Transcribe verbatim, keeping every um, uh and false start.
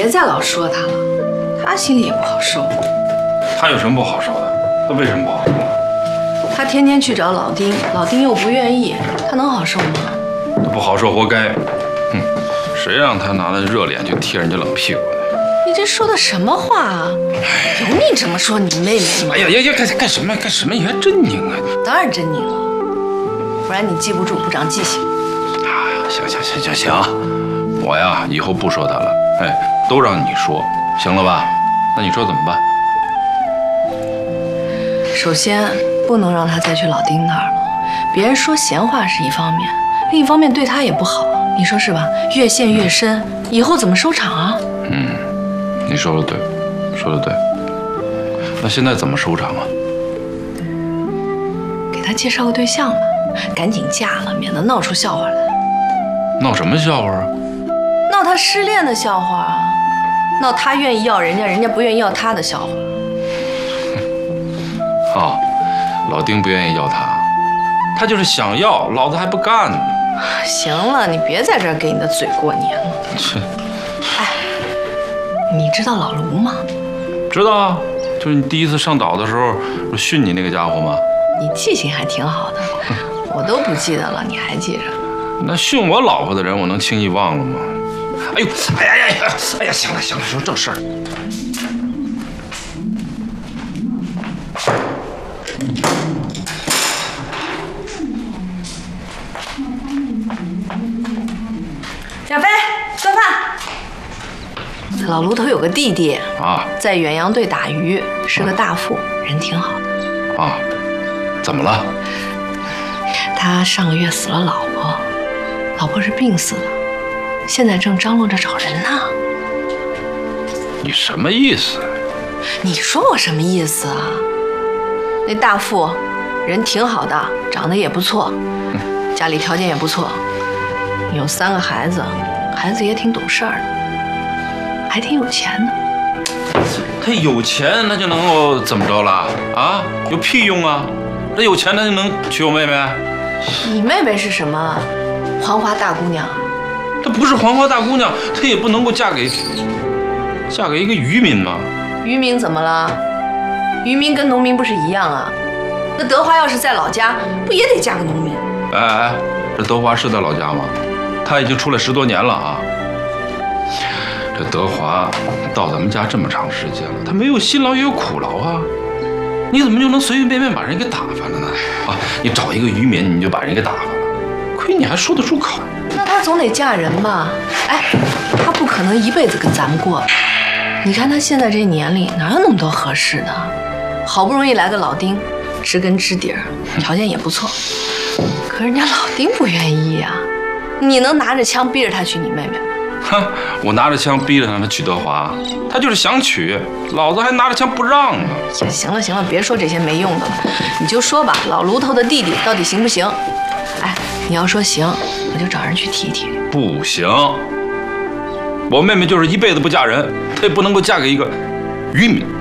别再老说他了，他心里也不好受。 他有什么不好受的？他为什么不好受？ 他天天去找老丁，老丁又不愿意，他能好受吗？ 他不好受，活该。哼，谁让他拿着热脸去贴人家冷屁股的？ 你这说的什么话啊？有你这么说你妹妹吗？ 哎呀呀呀，干干什么干什么？你还真拧啊！ 当然真拧了，不然你记不住，不长记性。 哎呀，行行行行行，我呀以后不说他了，哎，都让你说，行了吧？那你说怎么办？ 首先，不能让他再去老丁那儿了。别人说闲话是一方面，另一方面对他也不好，你说是吧？越陷越深，以后怎么收场啊？ 嗯，你说的对，说的对。那现在怎么收场啊？ 给他介绍个对象吧，赶紧嫁了，免得闹出笑话来。 闹什么笑话啊？ 闹他失恋的笑话啊，闹他愿意要人家，人家不愿意要他的笑话。 啊，老丁不愿意要他，他就是想要，老子还不干呢。 行了，你别在这儿给你的嘴过年了。 是， 哎，你知道老卢吗？ 知道啊，就是你第一次上岛的时候不训你那个家伙吗？ 你记性还挺好的，我都不记得了，你还记着？ 那训我老婆的人，我能轻易忘了吗？哎呦，哎呀呀呀，哎呀，行了行了，说正事儿。 小飞，做饭。老卢头有个弟弟啊， 在远洋队打鱼，是个大副，人挺好的。 啊，怎么了？ 他上个月死了老婆，老婆是病死的，现在正张罗着找人呢。 你什么意思？ 你说我什么意思啊？那大副人挺好的，长得也不错，家里条件也不错，有三个孩子，孩子也挺懂事儿的，还挺有钱的。 他有钱那就能够怎么着了啊？有屁用啊！他有钱他就能娶我妹妹？ 你妹妹是什么？黄花大姑娘？ 她不是黄花大姑娘，她也不能够嫁给嫁给一个渔民嘛。 渔民怎么了？渔民跟农民不是一样啊？那德华要是在老家，不也得嫁个农民？ 哎哎，这德华是在老家吗？他已经出来十多年了啊。这德华到咱们家这么长时间了，他没有辛劳也有苦劳啊。你怎么就能随随便便把人给打发了呢？啊，你找一个渔民你就把人给打发了，亏你还说得出口。 那她总得嫁人吧？哎，她不可能一辈子跟咱们过。你看她现在这年龄，哪有那么多合适的？好不容易来个老丁，知根知底儿，条件也不错，可人家老丁不愿意呀、啊。你能拿着枪逼着他娶你妹妹吗？ 哼，我拿着枪逼着他娶德华，他就是想娶，老子还拿着枪不让呢。 行了行了，别说这些没用的了，你就说吧，老卢头的弟弟到底行不行？哎，你要说行，我就找人去提提。 不行，我妹妹就是一辈子不嫁人，她也不能够嫁给一个渔民。